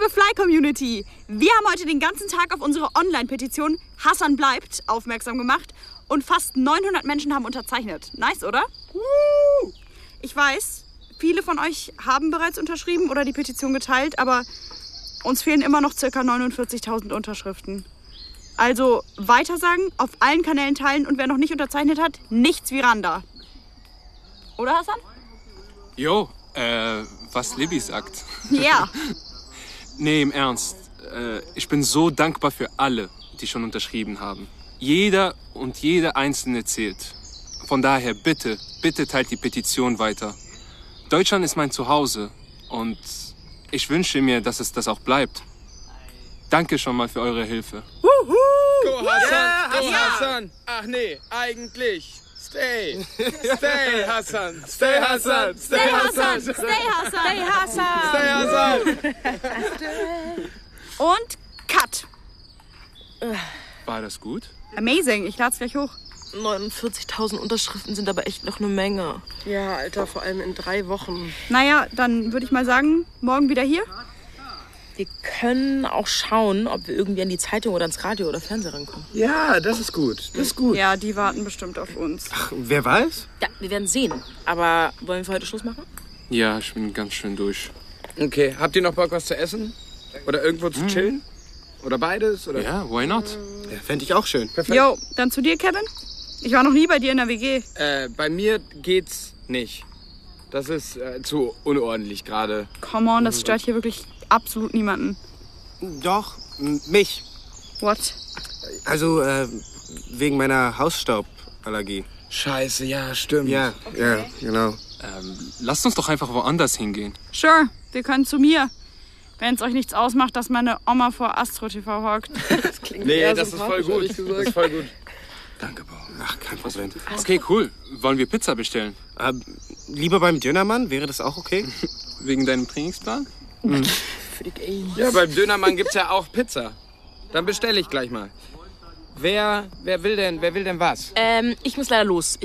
Liebe Fly-Community, wir haben heute den ganzen Tag auf unsere Online-Petition Hassan bleibt aufmerksam gemacht und fast 900 Menschen haben unterzeichnet. Nice, oder? Ich weiß, viele von euch haben bereits unterschrieben oder die Petition geteilt, aber uns fehlen immer noch ca. 49.000 Unterschriften. Also weitersagen, auf allen Kanälen teilen und wer noch nicht unterzeichnet hat, nichts wie Randa. Oder, Hassan? Jo, was Libby sagt. Ja. Nee, im Ernst. Ich bin so dankbar für alle, die schon unterschrieben haben. Jeder und jede Einzelne zählt. Von daher bitte, bitte teilt die Petition weiter. Deutschland ist mein Zuhause und ich wünsche mir, dass es das auch bleibt. Danke schon mal für eure Hilfe. Go Hassan, go Hassan. Ach nee, eigentlich. Stay. Stay Hassan. Stay Hassan. Stay Hassan! Stay Hassan! Stay Hassan! Stay Hassan. Und Cut. War das gut? Amazing, ich lad's gleich hoch. 49.000 Unterschriften sind aber echt noch eine Menge. Ja, Alter, vor allem in 3 Wochen. Naja, dann würde ich mal sagen, morgen wieder hier. Wir können auch schauen, ob wir irgendwie an die Zeitung oder ans Radio oder Fernseher rankommen. Ja, das ist gut. Das ist gut. Ja, die warten bestimmt auf uns. Ach, wer weiß? Ja, wir werden sehen. Aber wollen wir für heute Schluss machen? Ja, ich bin ganz schön durch. Okay, habt ihr noch Bock, was zu essen? Oder irgendwo zu chillen? Oder beides? Oder? Ja, why not? Ja, fände ich auch schön. Perfekt. Jo, dann zu dir, Kevin. Ich war noch nie bei dir in der WG. Bei mir geht's nicht. Das ist zu unordentlich gerade. Come on, das stört hier wirklich absolut niemanden. Doch, mich. What? Also, wegen meiner Hausstauballergie. Scheiße, ja, stimmt. Ja, ja, genau. Lasst uns doch einfach woanders hingehen. Sure, wir können zu mir. Wenn es euch nichts ausmacht, dass meine Oma vor Astro TV hockt. Das klingt Nee, eher das ist voll sympathisch, gut. ehrlich Das gesagt. ist voll gut. Danke, Bro. Ach, kein Problem. Okay, cool. Wollen wir Pizza bestellen? Lieber beim Dönermann, wäre das auch okay? Wegen deinem Trainingsplan? Für die Gays. Ja, beim Dönermann gibt's ja auch Pizza. Dann bestelle ich gleich mal. Wer will denn was? Ich muss leider los.